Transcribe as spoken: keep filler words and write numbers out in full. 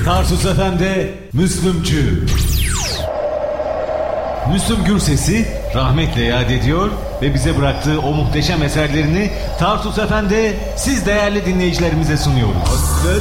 Tarsus F M'de Müslümcü. Müslüm Gürses'i rahmetle yad ediyor ve bize bıraktığı o muhteşem eserlerini Tarsus F M'de siz değerli dinleyicilerimize sunuyoruz. Hasret